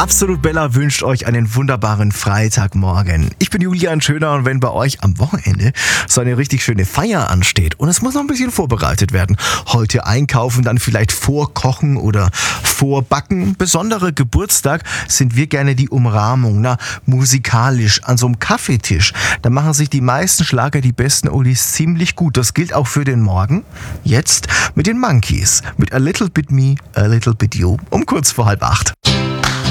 Absolut Bella wünscht euch einen wunderbaren Freitagmorgen. Ich bin Julian Schöner und wenn bei euch am Wochenende so eine richtig schöne Feier ansteht und es muss noch ein bisschen vorbereitet werden, heute einkaufen, dann vielleicht vorkochen oder vorbacken, besonderer Geburtstag, sind wir gerne die Umrahmung, musikalisch an so einem Kaffeetisch. Da machen sich die meisten Schlager, die besten Oldies ziemlich gut. Das gilt auch für den Morgen. Jetzt mit den Monkeys, mit A Little Bit Me, A Little Bit You, um kurz vor 7:30.